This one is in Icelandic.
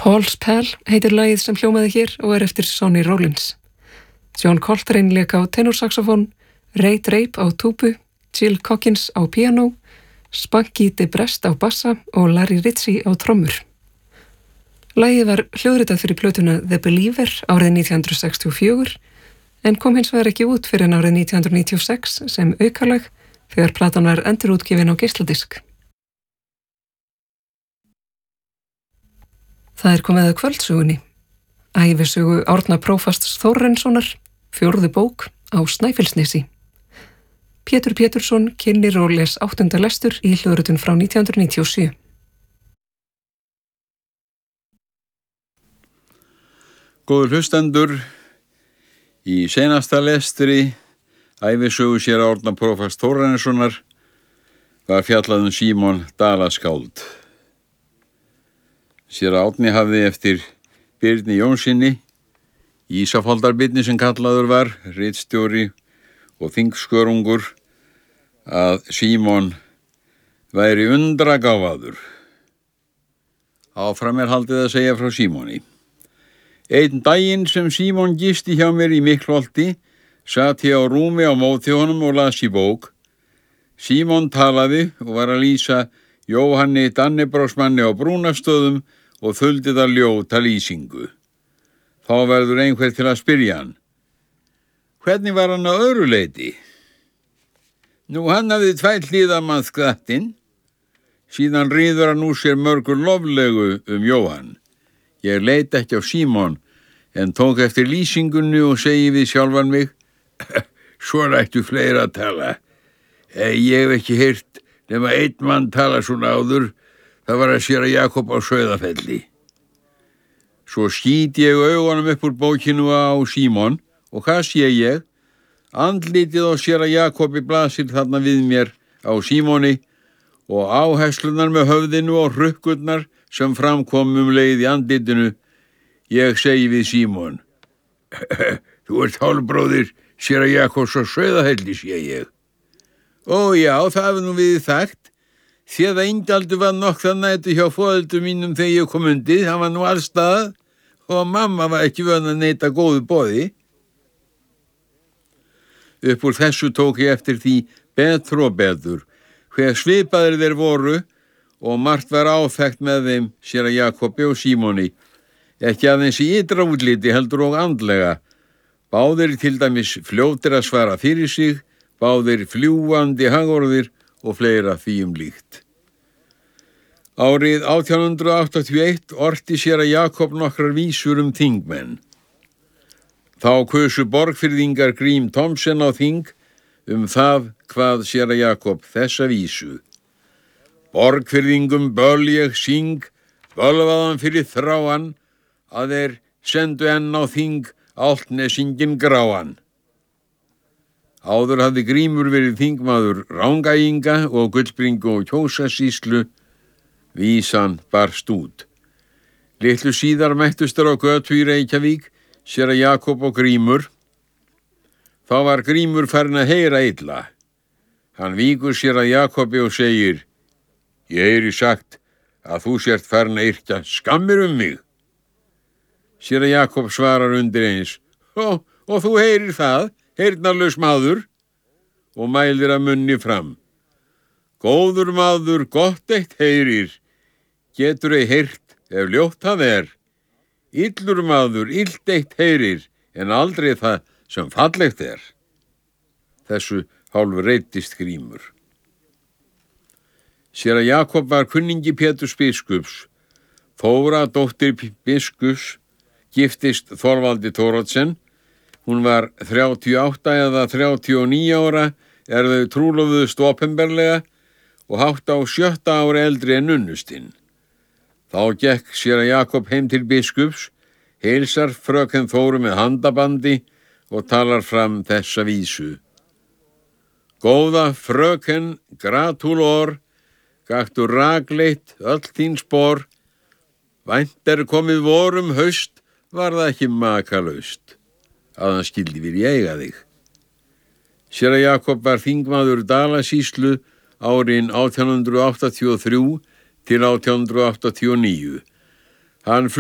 Paul's Pal heitir lagið sem hljómaði hér og eftir Sonny Rollins. John Coltrane lék á tenorsaxofón, Ray Drape á túbu, Jill Cockins á píanó, Spunky DeBrest á bassa og Larry Ritchie á trommur. Lagið var hljóðritað fyrir plötuna The Believer árið 1964 en kom hins vegar ekki út fyrir árið 1996 sem aukalag þegar platan var endurútgefin á geisladisk. Það er komið að kvöldsögunni. Ævisögu Árna prófasts Þórarinssonar, 4. bók á Snæfellsnesi. Pétur Pétursson kynnir og les 8. lestur í hljóðritun frá 1997. Góður hlustendur, í seinasta lestri Ævisögu séra Árna prófasts Þórarinssonar var fjallað Símon Dalaskáld. Séra Árni hafði eftir Birni Jónsinni, Ísafaldarbirni sem kallaður var, ritstjóri og þingskörungur, að Símon væri undragáfaður. Áfram er haldið að segja frá Símoni. Einn daginn sem Símon gisti hjá mér í Miklholti, sat ég á rúmi á móti honum og las í bók. Símon talaði og var að lýsa Jóhanni Dannebrogsmanni á Brúnastöðum og þuldi það ljóta lýsingu. Þá verður einhver til að spyrja hann. Hvernig var hann á öðru leyti? Nú, hann hafði 2 hliðarmannskrattinn, síðan ríður hann úr sér mörgur loflegu Jóhann. Ég leit ekki á Símon, en tók eftir lýsingunni og segi við sjálfan mig, svona ættu fleira að tala. Ég hef ekki heyrt nema einn mann tala svona áður, það var að séra Jakob á Sauðafelli. Svo skýt ég augunum upp úr bókinu á Símon og hvað sé ég? Andlitið á séra Jakobi blasir þarna við mér á Símoni og áherslunar með höfðinu og hrukkurnar sem framkom leið í andlitinu. Ég segi við Símon, þú ert hálfbróðir séra Jakobs á Sauðafelli, sé ég. Ó já, það hefur nú við þekkt. Sér að Ingjaldur var nokkra nætu hjá foreldrum mínum þegar ég kom undið, hann var nú allstað og mamma var ekki vön að neita góðu boði. Upp úr þessu tók ég eftir því betur og betur, hver svipaðir þeir voru og margt var áþekkt með þeim séra Jakobi og Símoni, ekki aðeins í ytra útliti heldur og andlega. Báðir til dæmis fljótir að svara fyrir sig, báðir fljúandi hagorðir og fleira því líkt. Árið 1881 orti séra Jakob nokkrar vísur þingmenn. Þá kusu Borgfirðingar Grím Thomsen á þing það hvað séra Jakob þessa vísu. Borgfirðingum böl ég syng, bölvaðan fyrir þráan, að þeir sendu enn á þing Álftnesingin gráan. Áður hafði Grímur verið þingmaður Rangæinga og Gullbringu og Kjósasýslu, vísan barst út. Litlu síðar mættust þeir á götu í Reykjavík, séra Jakob og Grímur. Þá var Grímur farinn að heyra illa. Hann víkur séra Jakobi og segir, ég heyri sagt að þú sért farinn að yrkja skammir mig. Séra Jakob svarar undir eins, og þú heyrir það, heyrnarlaus maður, og mælir að munni fram. Góður maður gott eitt heyrir, getur ei heyrt ef ljótt það er. Illur maður illt eitt heyrir, en aldrei það sem fallegt er. Þessu hálf reiddist Grímur. Séra Jakob var kunningi Péturs biskups. Þóra, dóttir biskups, giftist Þorvaldi Thoroddsen. Hún var 38 eða 39 ára þau trúlofuðust opinberlega og hátt á 7. ári eldri en unnustinn. Þá gekk séra Jakob heim til biskups, heilsar fröken Þóru með handabandi og talar fram þessa vísu. Góða fröken, gratulor, gaktu rakleitt öll þín spor, vænt komið vorum haust, var það ekki makalaust, að hann skildi við eiga þig. Séra Jakob var þingmaður Dalasýslu árin 1883 til 1889. Hann